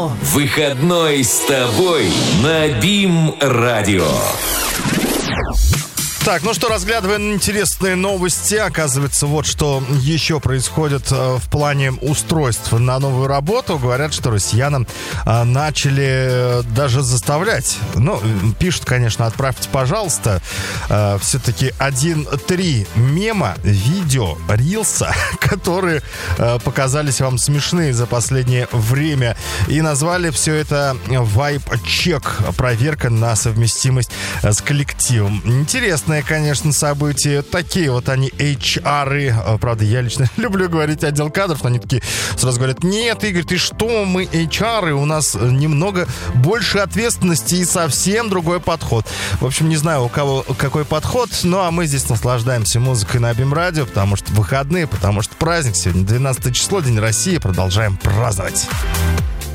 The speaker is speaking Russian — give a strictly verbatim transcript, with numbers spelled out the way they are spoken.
радио. Выходной с тобой на БИМ-радио. Так, ну что, разглядываем интересные новости. Оказывается, вот что еще происходит в плане устройств на новую работу. Говорят, что россиянам начали даже заставлять. Ну, пишут, конечно, отправьте, пожалуйста. Все-таки один-три мема, видео, рилса, которые показались вам смешные за последнее время. И назвали все это вайб-чек. Проверка на совместимость с коллективом. Интересно. Конечно, события. Такие вот они, эйч ар-ы. Правда, я лично люблю говорить отдел кадров, но они такие сразу говорят: нет, Игорь, ты что, мы эйч ар-ы, у нас немного больше ответственности и совсем другой подход. В общем, не знаю, у кого какой подход, ну а мы здесь наслаждаемся музыкой на БИМ-радио, потому что выходные, потому что праздник сегодня, двенадцатое число, День России, продолжаем праздновать.